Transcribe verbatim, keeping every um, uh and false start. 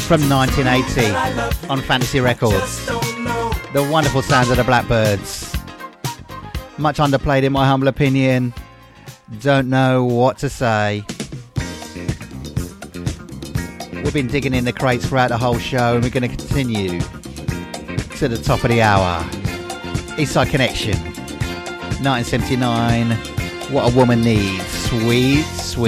from nineteen eighty on Fantasy Records. The wonderful sounds of the Blackbirds. Much underplayed in my humble opinion. Don't know what to say. We've been digging in the crates throughout the whole show, and we're going to continue to the top of the hour. Eastside Connection, nineteen seventy-nine. What a Woman Needs. Sweet, sweet.